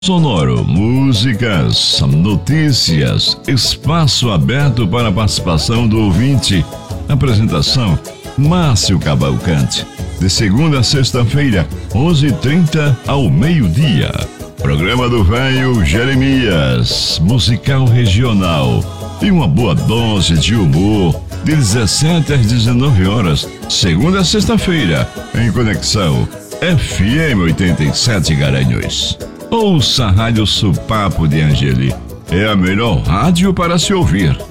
Sonoro, músicas, notícias, espaço aberto para a participação do ouvinte. Apresentação, Márcio Cavalcante. De segunda a sexta-feira, 11h30 ao meio-dia. Programa do Velho Jeremias, musical regional. E uma boa dose de humor, de 17 às 19 horas, segunda a sexta-feira, em conexão FM 87 Garanhuns. Ouça a Rádio Supapo de Angeli. É a melhor rádio para se ouvir.